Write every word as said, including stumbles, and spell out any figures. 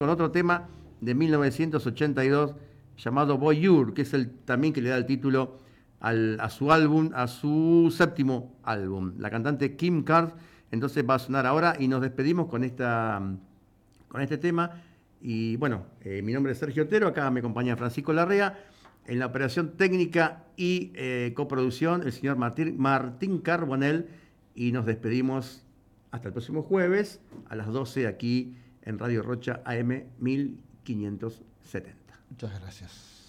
con otro tema de mil novecientos ochenta y dos llamado Voyeur, que es el también que le da el título al, a su álbum, a su séptimo álbum. La cantante Kim Carr, entonces va a sonar ahora y nos despedimos con, esta, con este tema. Y bueno, eh, mi nombre es Sergio Otero, acá me acompaña Francisco Larrea. En la operación técnica y eh, coproducción, el señor Martín, Martín Carbonell. Y nos despedimos hasta el próximo jueves a las doce aquí en Radio Rocha A M mil quinientos setenta. Muchas gracias.